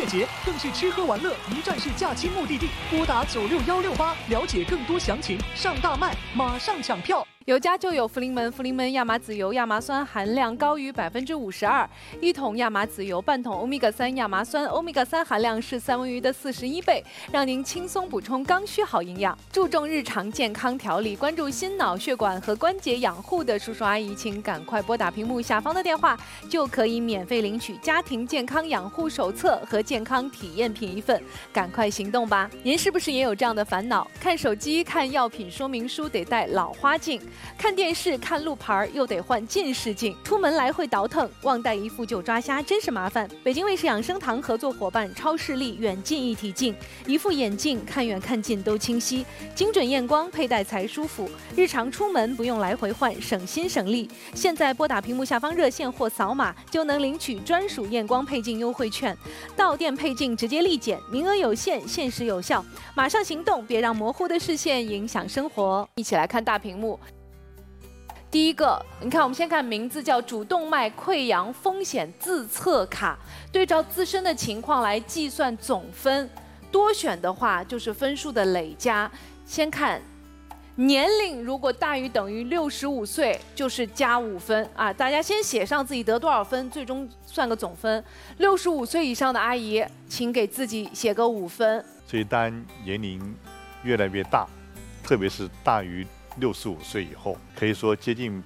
节，更是吃喝玩乐一站式假期目的地。拨打96168，了解更多详情。上大麦，马上抢票。 有家就有福临门，福临门亚麻籽油亚麻酸含量高于52%，一桶亚麻籽油半桶欧米伽3亚麻酸，欧米伽3含量是三文鱼的41倍，让您轻松补充刚需好营养。注重日常健康调理，关注心脑血管和关节养护的叔叔阿姨，请赶快拨打屏幕下方的电话，就可以免费领取家庭健康养护手册和健康体验品1份，赶快行动吧！您是不是也有这样的烦恼？看手机、看药品说明书得戴老花镜。 看电视、看路牌又得换近视镜，出门来回倒腾，忘带一副就抓瞎，真是麻烦。北京卫视养生堂合作伙伴超视力远近一体镜，一副眼镜看远看近都清晰，精准验光，佩戴才舒服。日常出门不用来回换，省心省力。现在拨打屏幕下方热线或扫码就能领取专属验光配镜优惠券，到店配镜直接立减，名额有限，限时有效，马上行动，别让模糊的视线影响生活。一起来看大屏幕。 第一个，你看，我们先看名字叫主动脉溃疡风险自测卡，对照自身的情况来计算总分。多选的话就是分数的累加。先看年龄，如果大于等于65岁，就是加5分啊。大家先写上自己得多少分，最终算个总分。65岁以上的阿姨，请给自己写个5分。 所以当年龄越来越大，特别是大于 65岁以后，可以说接近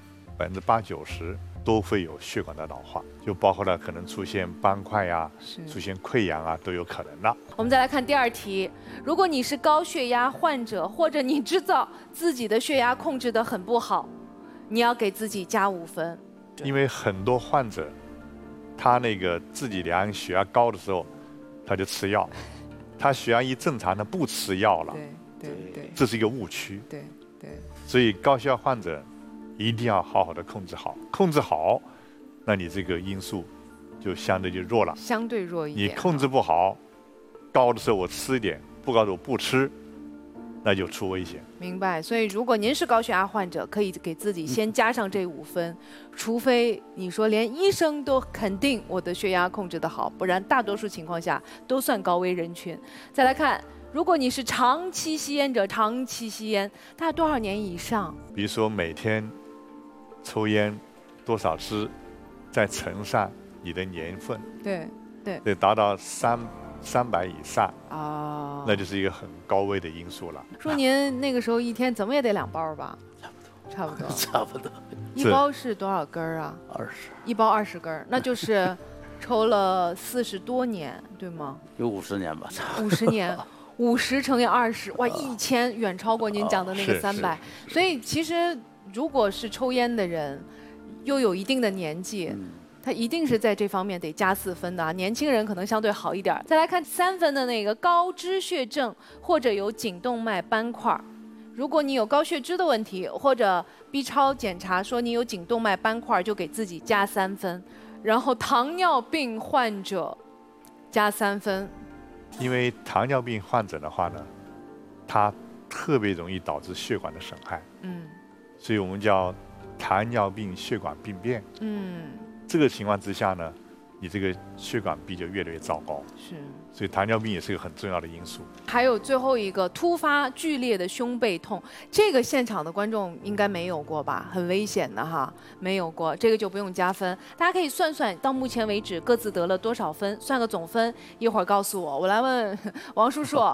80%、90%都会有血管的老化，就包括了可能出现斑块呀、出现溃疡啊，都有可能了。 我们再来看第2题，如果你是高血压患者，或者你知道自己的血压控制得很不好，你要给自己加5分。 因为很多患者，他那个自己量血压高的时候，他就吃药，他血压一正常，他不吃药了。 对， 这是一个误区。 对。 所以高血压患者一定要好好的控制好，控制好，那你这个因素就相对就弱了。 相对弱一点。 你控制不好，高的时候我吃一点，不高的时候不吃，那就出危险。 明白。所以如果您是高血压患者，可以给自己先加上这5分，除非你说连医生都肯定我的血压控制得好，不然大多数情况下都算高危人群。再来看。 如果你是长期吸烟者，长期吸烟，大概多少年以上？ 比如说每天抽烟多少支，再乘上你的年份， 对， 得达到300以上哦， 那就是一个很高危的因素了。 说您那个时候一天怎么也得2包吧？差不多， 差不多。 一包是多少根儿啊 20， 一包20根儿，那就是抽了40多年，对吗？ 有50年吧。 50年。50乘以20，哇，1000远超过您讲的那个300。所以其实如果是抽烟的人，又有一定的年纪，他一定是在这方面得加4分的啊。年轻人可能相对好一点。再来看3分的那个高脂血症或者有颈动脉斑块，如果你有高血脂的问题，或者 B 超检查说你有颈动脉斑块，就给自己加3分。然后糖尿病患者加3分。 因为糖尿病患者的话呢，他特别容易导致血管的损害，所以我们叫糖尿病血管病变，这个情况之下呢，你这个血管壁就越来越糟糕，所以糖尿病也是一个很重要的因素。 还有最后一个突发剧烈的胸背痛，这个现场的观众应该没有过吧？很危险的哈，没有过，这个就不用加分。大家可以算算到目前为止各自得了多少分，算个总分，一会儿告诉我。我来问王叔叔，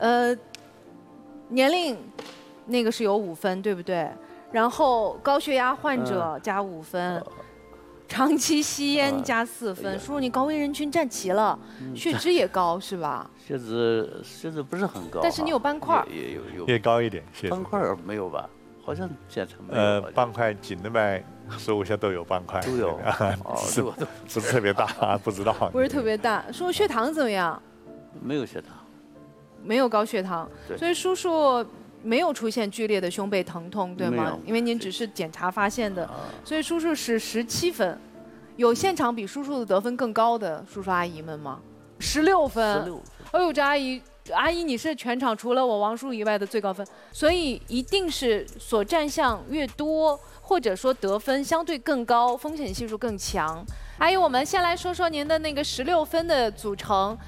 年龄那个是有5分，对不对？然后高血压患者加5分。 长期吸烟加4分，叔叔你高危人群占齐了，血脂也高是吧？ 血脂不是很高， 但是你有斑块， 也有越高一点， 斑块没有吧？好像检查没有。 斑块颈动脉15下都有斑块， 都有， 不是特别大，不知道。 不是特别大。叔叔血糖怎么样？ 没有血糖， 没有高血糖，所以叔叔。 没有出现剧烈的胸背疼痛，对吗？因为您只是检查发现的，所以叔叔是17分。有现场比叔叔的得分更高的叔叔阿姨们吗？16分。16分。哎呦，这阿姨你是全场除了我王叔以外的最高分，所以一定是所占项越多，或者说得分相对更高，风险系数更强。阿姨，我们先来说说您的那个16分的组成。